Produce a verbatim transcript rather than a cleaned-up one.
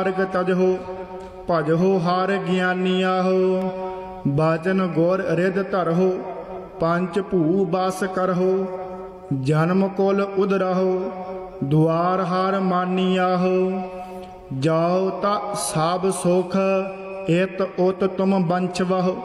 मार्ग तजहो भजहो हार ज्ञानी आहो। बाचन गौर रिद धरहो पंच भू बस करहो। जन्म कुल उदरहो द्वार हार मानी आहो। जाओ ता सब सुख इत उत तुम बंछवहो।